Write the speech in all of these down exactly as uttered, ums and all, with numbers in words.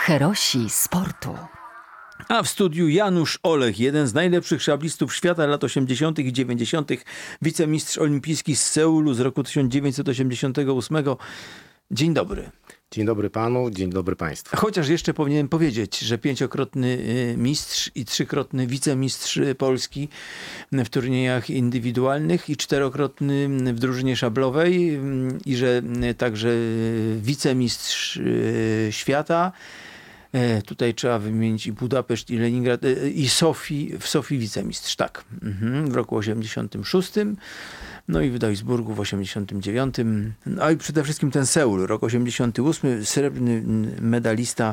Herosi sportu. A w studiu Janusz Olech, jeden z najlepszych szablistów świata lat osiemdziesiątych i dziewięćdziesiątych, wicemistrz olimpijski z Seulu z roku tysiąc dziewięćset osiemdziesiątego ósmego. Dzień dobry. Dzień dobry panu, dzień dobry państwu. Chociaż jeszcze powinienem powiedzieć, że pięciokrotny mistrz i trzykrotny wicemistrz Polski w turniejach indywidualnych i czterokrotny w drużynie szablowej i że także wicemistrz świata. Tutaj trzeba wymienić i Budapeszt, i Leningrad, i Sofii, w Sofii wicemistrz, tak, w roku osiemdziesiątym szóstym. No i w Duisburgu w osiemdziesiątym dziewiątym. A i przede wszystkim ten Seul, rok osiemdziesiąty ósmy, srebrny medalista.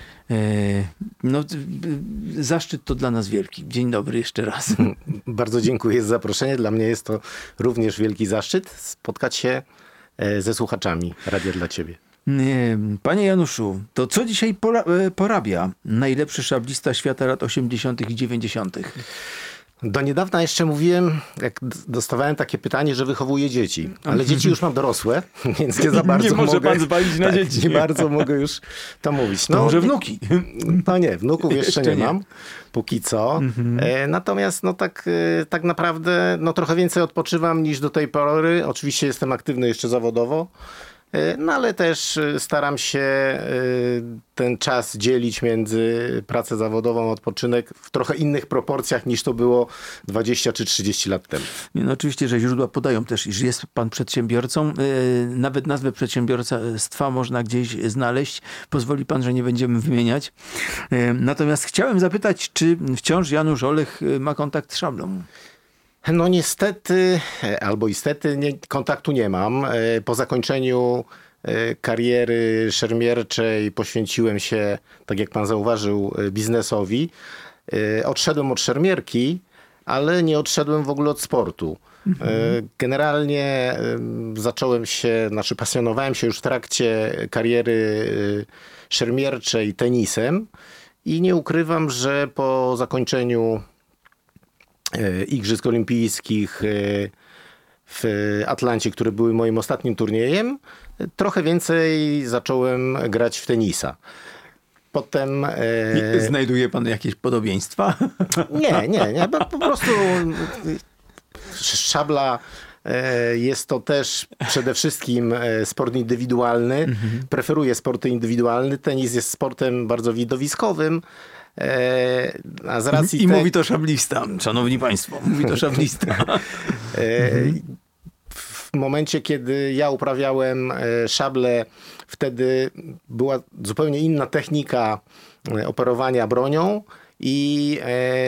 No, zaszczyt to dla nas wielki. Dzień dobry jeszcze raz. Bardzo dziękuję za zaproszenie. Dla mnie jest to również wielki zaszczyt spotkać się ze słuchaczami Radia dla Ciebie. Panie Januszu, to co dzisiaj porabia najlepszy szablista świata lat osiemdziesiątych i dziewięćdziesiątych? Do niedawna jeszcze mówiłem, jak dostawałem takie pytanie, że wychowuję dzieci. Ale dzieci już mam dorosłe, więc nie za bardzo nie może mogę... pan zwalić na tak, dzieci. Nie bardzo mogę już to mówić. No, to może wnuki? No nie, wnuków jeszcze, jeszcze nie, nie mam, póki co. Mhm. E, natomiast no tak, e, tak naprawdę no trochę więcej odpoczywam niż do tej pory. Oczywiście jestem aktywny jeszcze zawodowo. No ale też staram się ten czas dzielić między pracę zawodową, odpoczynek w trochę innych proporcjach niż to było dwadzieścia czy trzydzieści lat temu. No oczywiście, że źródła podają też, iż jest pan przedsiębiorcą. Nawet nazwę przedsiębiorstwa można gdzieś znaleźć. Pozwoli pan, że nie będziemy wymieniać. Natomiast chciałem zapytać, czy wciąż Janusz Olech ma kontakt z szablą? No niestety, albo istety, nie, kontaktu nie mam. Po zakończeniu kariery szermierczej poświęciłem się, tak jak pan zauważył, biznesowi. Odszedłem od szermierki, ale nie odszedłem w ogóle od sportu. Mhm. Generalnie zacząłem się, znaczy pasjonowałem się już w trakcie kariery szermierczej tenisem i nie ukrywam, że po zakończeniu Igrzysk Olimpijskich w Atlancie, które były moim ostatnim turniejem, trochę więcej zacząłem grać w tenisa. Potem... I znajduje pan jakieś podobieństwa? Nie, nie, nie. Po prostu szabla jest to też przede wszystkim sport indywidualny. Mhm. Preferuję sporty indywidualne. Tenis jest sportem bardzo widowiskowym. A z racji I te... mówi to szablista, szanowni państwo, mówi to szablista. Mhm. W momencie, kiedy ja uprawiałem szablę, wtedy była zupełnie inna technika operowania bronią i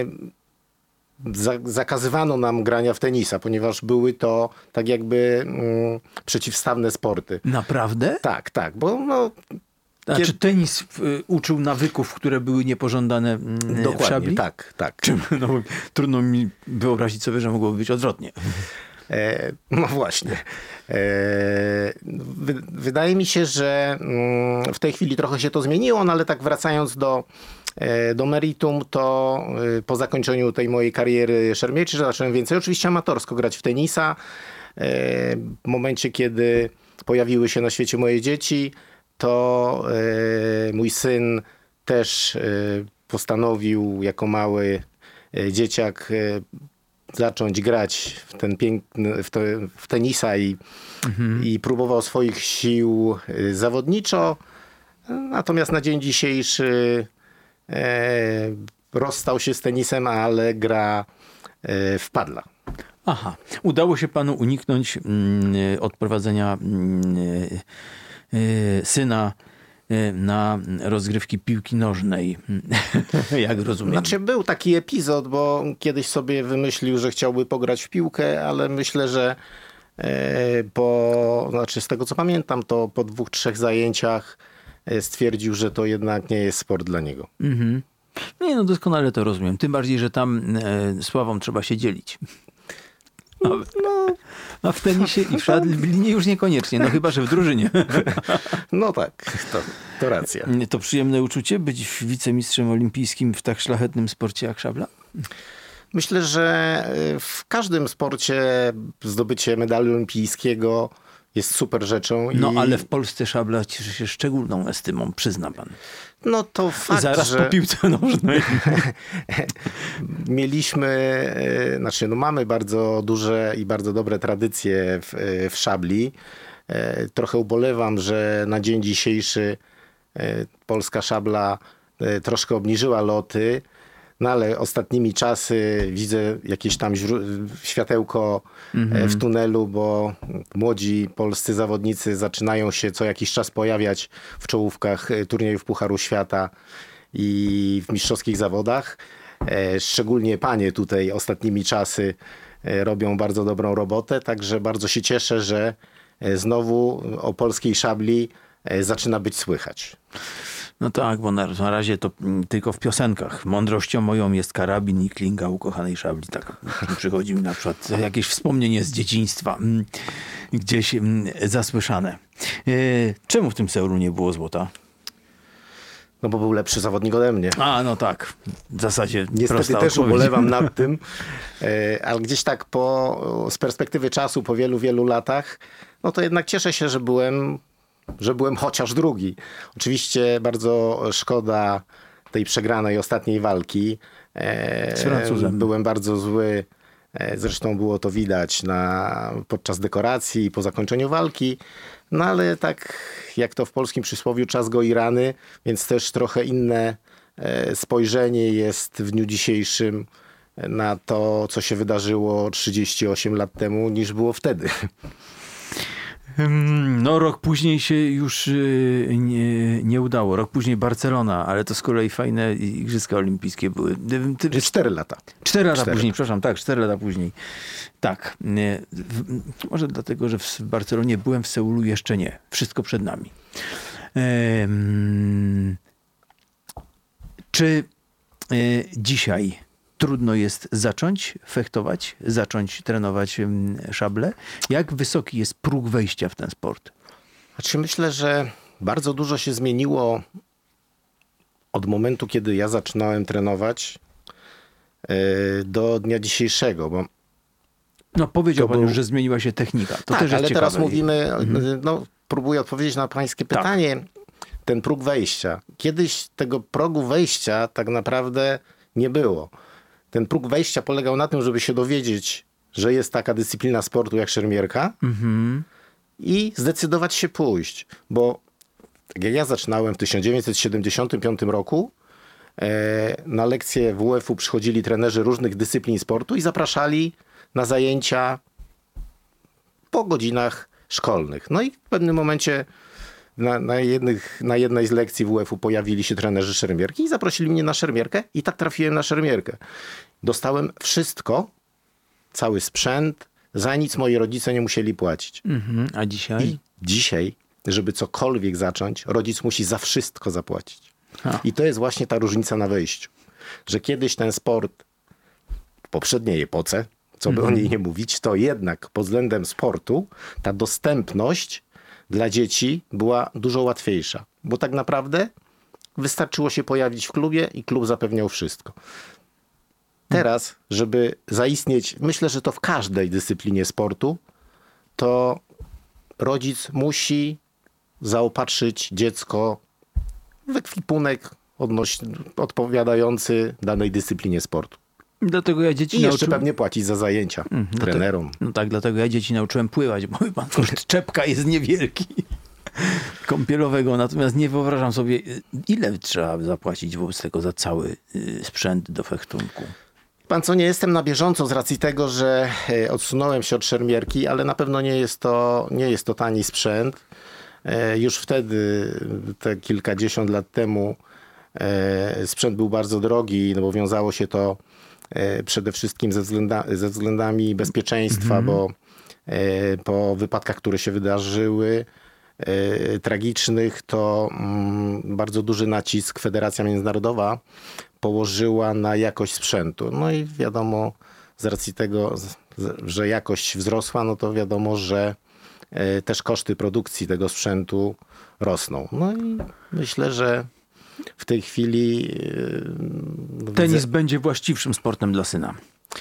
zakazywano nam grania w tenisa, ponieważ były to tak jakby przeciwstawne sporty. Naprawdę? Tak, tak, bo no... A czy tenis y, uczył nawyków, które były niepożądane y, Dokładnie, w szabli? tak, tak. Czym, no, trudno mi wyobrazić sobie, że mogłoby być odwrotnie. E, no właśnie. E, wy, wydaje mi się, że mm, w tej chwili trochę się to zmieniło, no ale tak wracając do, e, do meritum, to e, po zakończeniu tej mojej kariery szermierczej zacząłem więcej oczywiście amatorsko grać w tenisa. E, w momencie, kiedy pojawiły się na świecie moje dzieci, to e, mój syn też e, postanowił jako mały e, dzieciak e, zacząć grać w ten piękny, w, te, w tenisa i, mhm. i próbował swoich sił e, zawodniczo. Natomiast na dzień dzisiejszy e, rozstał się z tenisem, ale gra e, w padla. Aha. Udało się panu uniknąć mm, odprowadzenia mm, syna na rozgrywki piłki nożnej, jak rozumiem. Znaczy był taki epizod, bo kiedyś sobie wymyślił, że chciałby pograć w piłkę, ale myślę, że po, znaczy z tego co pamiętam, to po dwóch, trzech zajęciach stwierdził, że to jednak nie jest sport dla niego. Mhm. Nie, no doskonale to rozumiem. Tym bardziej, że tam e, sławą trzeba się dzielić. No, no, a w tenisie i w szabli już niekoniecznie, no chyba, że w drużynie. No tak, to, to racja. To przyjemne uczucie być wicemistrzem olimpijskim w tak szlachetnym sporcie jak szabla? Myślę, że w każdym sporcie zdobycie medalu olimpijskiego jest super rzeczą. No i... ale w Polsce szabla cieszy się szczególną estymą, przyzna pan. No to fakt, Zaraz że... po piłce nożnej. Mieliśmy, e, znaczy no mamy bardzo duże i bardzo dobre tradycje w, w szabli. E, trochę ubolewam, że na dzień dzisiejszy e, polska szabla e, troszkę obniżyła loty, no ale ostatnimi czasy widzę jakieś tam źró- światełko mhm. w tunelu, bo młodzi polscy zawodnicy zaczynają się co jakiś czas pojawiać w czołówkach turniejów Pucharu Świata i w mistrzowskich zawodach. Szczególnie panie tutaj ostatnimi czasy robią bardzo dobrą robotę, także bardzo się cieszę, że znowu o polskiej szabli zaczyna być słychać. No tak, bo na, na razie to tylko w piosenkach. Mądrością moją jest karabin i klinga ukochanej szabli. Tak przychodzi mi na przykład jakieś wspomnienie z dzieciństwa gdzieś zasłyszane. Czemu w tym Seulu nie było złota? No bo był lepszy zawodnik ode mnie. A, no tak. W zasadzie niestety też odpowiedź. ubolewam nad tym, ale gdzieś tak po, z perspektywy czasu, po wielu, wielu latach, no to jednak cieszę się, że byłem, że byłem chociaż drugi. Oczywiście bardzo szkoda tej przegranej ostatniej walki. Z Francuzem. Byłem bardzo zły. Zresztą było to widać na, podczas dekoracji, po zakończeniu walki. No ale tak jak to w polskim przysłowiu, czas goi rany, więc też trochę inne spojrzenie jest w dniu dzisiejszym na to, co się wydarzyło trzydzieści osiem lat temu, niż było wtedy. No rok później się już nie, nie udało. Rok później Barcelona, ale to z kolei fajne Igrzyska Olimpijskie były. Ty... Cztery lata. Cztery lata cztery. później, przepraszam, tak, cztery lata później. Tak. Może dlatego, że w Barcelonie byłem, w Seulu jeszcze nie. Wszystko przed nami. Ehm, czy e, dzisiaj trudno jest zacząć fechtować, zacząć trenować szablę? Jak wysoki jest próg wejścia w ten sport? Znaczy myślę, że bardzo dużo się zmieniło od momentu, kiedy ja zaczynałem trenować do dnia dzisiejszego. Bo no powiedział pan był... już, że zmieniła się technika. To tak, też jest ale ciekawe. teraz mówimy, mhm. no, próbuję odpowiedzieć na pańskie pytanie. Tak. Ten próg wejścia. Kiedyś tego progu wejścia tak naprawdę nie było. Ten próg wejścia polegał na tym, żeby się dowiedzieć, że jest taka dyscyplina sportu jak szermierka mm-hmm. i zdecydować się pójść. Bo tak jak ja zaczynałem w tysiąc dziewięćset siedemdziesiątym piątym roku, e, na lekcje W F u przychodzili trenerzy różnych dyscyplin sportu i zapraszali na zajęcia po godzinach szkolnych. No i w pewnym momencie na, na, jednych, na jednej z lekcji W F u pojawili się trenerzy szermierki i zaprosili mnie na szermierkę i tak trafiłem na szermierkę. Dostałem wszystko, cały sprzęt, za nic moi rodzice nie musieli płacić. Mhm. A dzisiaj? I dzisiaj, żeby cokolwiek zacząć, rodzic musi za wszystko zapłacić. Ha. I to jest właśnie ta różnica na wejściu. Że kiedyś ten sport w poprzedniej epoce, co by mhm. o niej nie mówić, to jednak pod względem sportu ta dostępność dla dzieci była dużo łatwiejsza. Bo tak naprawdę wystarczyło się pojawić w klubie i klub zapewniał wszystko. Teraz, żeby zaistnieć, myślę, że to w każdej dyscyplinie sportu, to rodzic musi zaopatrzyć dziecko w ekwipunek odnoś- odpowiadający danej dyscyplinie sportu. Dlatego ja dzieci I jeszcze nauczyłem... pewnie płacić za zajęcia mm, trenerom. Dlatego, no tak, dlatego ja dzieci nauczyłem pływać, bo pan koszt czepka jest niewielki. Kąpielowego. Natomiast nie wyobrażam sobie, ile trzeba zapłacić wobec tego za cały sprzęt do fechtunku. Pan co, nie jestem na bieżąco z racji tego, że odsunąłem się od szermierki, ale na pewno nie jest to, nie jest to tani sprzęt. Już wtedy, te kilkadziesiąt lat temu, sprzęt był bardzo drogi, no bo wiązało się to przede wszystkim ze, względa, ze względami bezpieczeństwa, mm-hmm. bo po wypadkach, które się wydarzyły, tragicznych, to bardzo duży nacisk Federacja Międzynarodowa położyła na jakość sprzętu. No i wiadomo, z racji tego, że jakość wzrosła, no to wiadomo, że też koszty produkcji tego sprzętu rosną. No i myślę, że w tej chwili... Tenis widzę... będzie właściwszym sportem dla syna.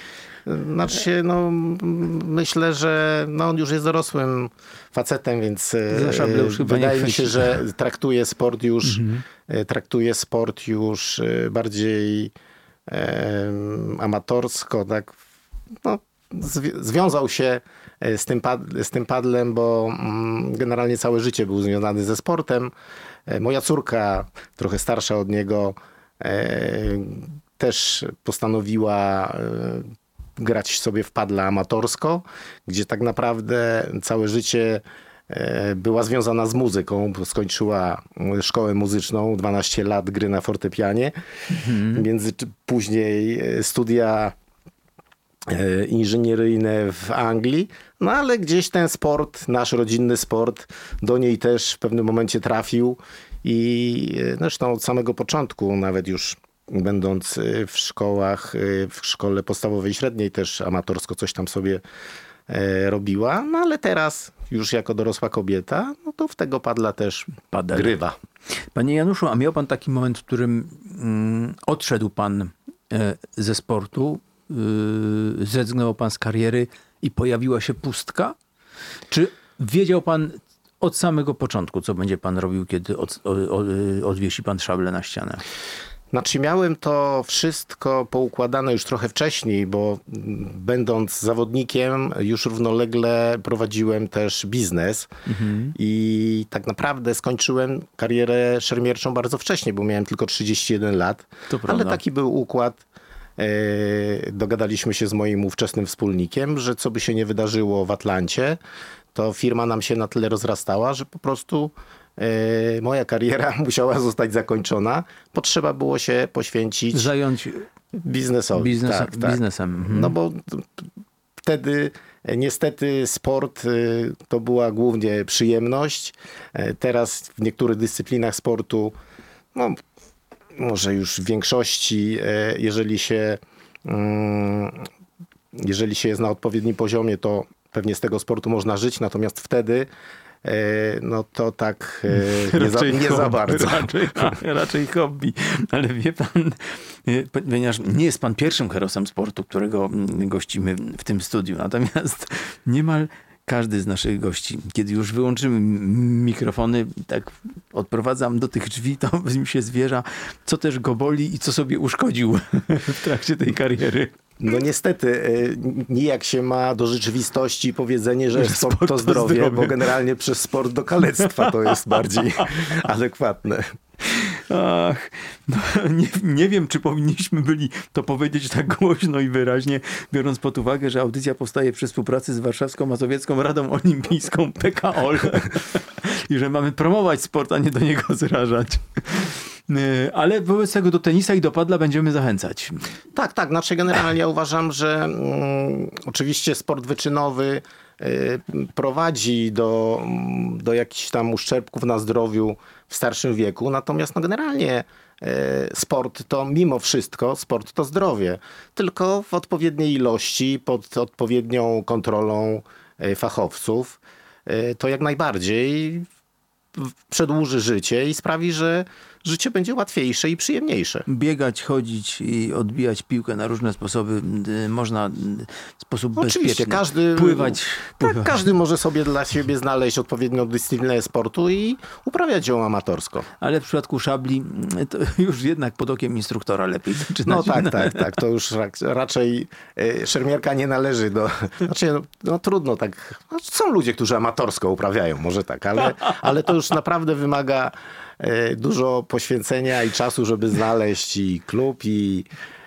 Znaczy się, no myślę, że no, on już jest dorosłym facetem, więc wydaje mi się, że traktuje sport już, mhm. traktuje sport już bardziej e, amatorsko, tak? No, zwi- związał się z tym, pad- z tym padlem, bo mm, generalnie całe życie był związany ze sportem. Moja córka, trochę starsza od niego, e, też postanowiła e, grać sobie w padla amatorsko, gdzie tak naprawdę całe życie e, była związana z muzyką. Skończyła szkołę muzyczną, dwanaście lat gry na fortepianie. Mhm. Między, później studia e, inżynieryjne w Anglii. No ale gdzieś ten sport, nasz rodzinny sport, do niej też w pewnym momencie trafił i zresztą od samego początku, nawet już będąc w szkołach, w szkole podstawowej i średniej też amatorsko coś tam sobie robiła, no ale teraz już jako dorosła kobieta, no to w tego padla też Padel. grywa. Panie Januszu, a miał pan taki moment, w którym mm, odszedł pan ze sportu, yy, zrezygnował pan z kariery i pojawiła się pustka? Czy wiedział pan od samego początku, co będzie pan robił, kiedy od, od, odwiesi pan szablę na ścianę? Znaczy miałem to wszystko poukładane już trochę wcześniej, bo będąc zawodnikiem już równolegle prowadziłem też biznes mhm. i tak naprawdę skończyłem karierę szermierczą bardzo wcześnie, bo miałem tylko trzydzieści jeden lat, ale taki był układ. Dogadaliśmy się z moim ówczesnym wspólnikiem, że co by się nie wydarzyło w Atlancie, to firma nam się na tyle rozrastała, że po prostu moja kariera musiała zostać zakończona, bo trzeba było się poświęcić zająć biznesowi. Biznes, tak, tak. Biznesem. Mhm. No bo wtedy niestety sport to była głównie przyjemność. Teraz w niektórych dyscyplinach sportu, no może już w większości, jeżeli się, jeżeli się jest na odpowiednim poziomie, to pewnie z tego sportu można żyć, natomiast wtedy no to tak nie, za, nie za bardzo. Raczej, raczej hobby. Ale wie pan, ponieważ nie jest pan pierwszym herosem sportu, którego gościmy w tym studiu, natomiast niemal każdy z naszych gości, kiedy już wyłączymy mikrofony, tak odprowadzam do tych drzwi, to mi się zwierza, co też go boli i co sobie uszkodził w trakcie tej kariery. No niestety, nijak się ma do rzeczywistości powiedzenie, że sport, sport to zdrowie, zdrowie, bo generalnie przez sport do kalectwa to jest bardziej adekwatne. Ach, no, nie, nie wiem, czy powinniśmy byli to powiedzieć tak głośno i wyraźnie, biorąc pod uwagę, że audycja powstaje przy współpracy z Warszawską Mazowiecką Radą Olimpijską P K O L i że mamy promować sport, a nie do niego zrażać. Ale wobec tego do tenisa i do padla będziemy zachęcać. Tak, tak. Znaczy generalnie ja uważam, że um, oczywiście sport wyczynowy y, prowadzi do, do jakichś tam uszczerbków na zdrowiu w starszym wieku. Natomiast no, generalnie y, sport to mimo wszystko, sport to zdrowie. Tylko w odpowiedniej ilości, pod odpowiednią kontrolą y, fachowców. Y, to jak najbardziej przedłuży życie i sprawi, że życie będzie łatwiejsze i przyjemniejsze. Biegać, chodzić i odbijać piłkę na różne sposoby można w sposób Oczywiście, bezpieczny. Każdy, pływać, pływać. Tak, każdy może sobie dla siebie znaleźć odpowiednią dyscyplinę sportu i uprawiać ją amatorsko. Ale w przypadku szabli to już jednak pod okiem instruktora lepiej zaczynać. No tak, tak, tak. To już raczej szermierka nie należy do... Znaczy, no, no trudno tak... No, są ludzie, którzy amatorsko uprawiają, może tak, ale, ale to już naprawdę wymaga dużo poświęcenia i czasu, żeby znaleźć i klub, i,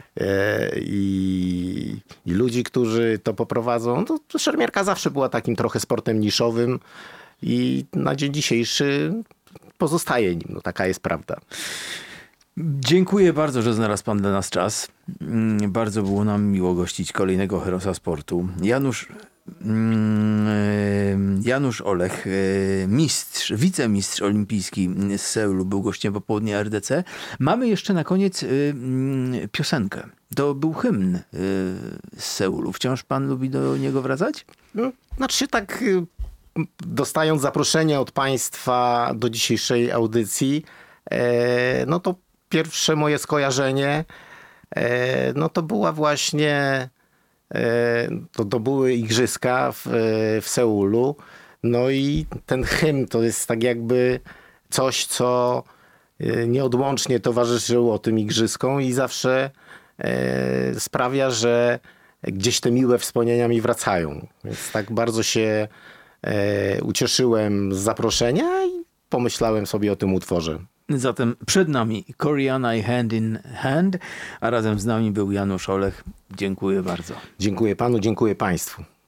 i, i ludzi, którzy to poprowadzą. No to szermierka zawsze była takim trochę sportem niszowym i na dzień dzisiejszy pozostaje nim. No, taka jest prawda. Dziękuję bardzo, że znalazł pan dla nas czas. Bardzo było nam miło gościć kolejnego herosa sportu. Janusz Janusz Olech, mistrz, wicemistrz olimpijski z Seulu, był gościem popołudnia R D C. Mamy jeszcze na koniec piosenkę. To był hymn z Seulu. Wciąż pan lubi do niego wracać? No, znaczy tak, dostając zaproszenie od państwa do dzisiejszej audycji, no to pierwsze moje skojarzenie, no to była właśnie to, to były igrzyska w, w Seulu. No i ten hymn to jest tak jakby coś, co nieodłącznie towarzyszyło tym igrzyskom i zawsze sprawia, że gdzieś te miłe wspomnienia mi wracają. Więc tak bardzo się ucieszyłem z zaproszenia i pomyślałem sobie o tym utworze. Zatem przed nami Koreana i Hand in Hand, a razem z nami był Janusz Olech. Dziękuję bardzo. Dziękuję panu, dziękuję państwu.